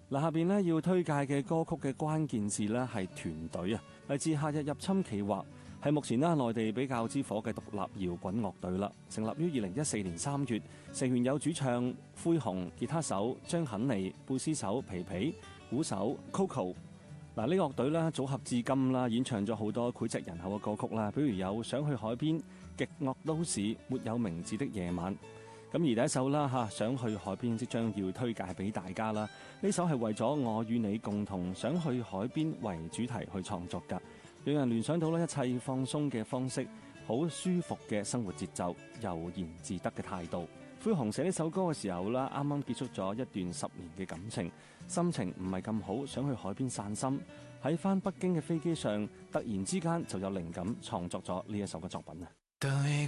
嗱，下邊咧要推介嘅歌曲嘅關鍵字咧係團隊啊，嚟自夏日入侵企劃，係目前咧內地比較之火嘅獨立搖滾樂隊啦。成立於2014年3月，成員有主唱灰熊、吉他手張肯尼、貝斯手皮皮、鼓手 Coco。嗱，呢個樂隊咧組合至今啦，演唱咗好多膾炙人口嘅歌曲啦，比如有想去海邊、極惡都市、沒有名字的夜晚。咁而第一首啦想去海邊即將要推介俾大家啦。呢首係為咗我與你共同想去海邊為主題去創作㗎，讓人聯想到一切放鬆嘅方式，好舒服嘅生活節奏，悠然自得嘅態度。灰熊寫呢首歌嘅時候啦，啱啱結束咗一段10年嘅感情，心情唔係咁好，想去海邊散心。喺返北京嘅飛機上，突然之間就有靈感創作咗呢一首嘅作品啊。